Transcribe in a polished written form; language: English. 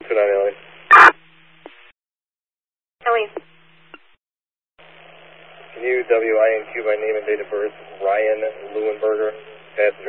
29 Ellie. Ellie. Can you WINQ by name and date of birth Ryan Leuenberger, passenger?